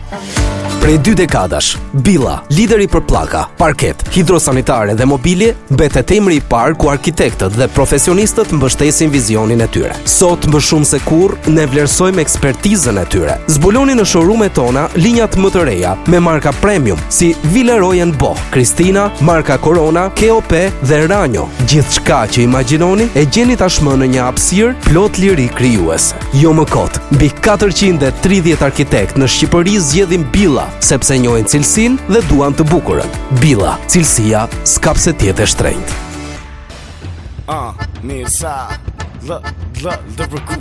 Prej 2 dekadash, Billa, lideri për pllaka, parket, hidrosanitare dhe mobilje, betet emri I parë ku arkitektët dhe profesionistët mbështesin vizionin e tyre. Sot më shumë se kurrë ne vlerësojmë ekspertizën e tyre. Zbuloni në showroom-et tona linjat më të reja me marka premium si Villeroy & Boch, Cristina, marka Corona, KOP dhe Ranjo. Gjithçka që imagjinoni e gjeni tashmë në një hapësirë plot liri krijuese. Jo më kot, mbi 430 arkitekt në Shqipëri zgjedhin Billa, sepse njohin cilësinë dhe duan të bukurën. Billa, cilësia s'ka pse të jetë e shtrenjtë. Mirë sa,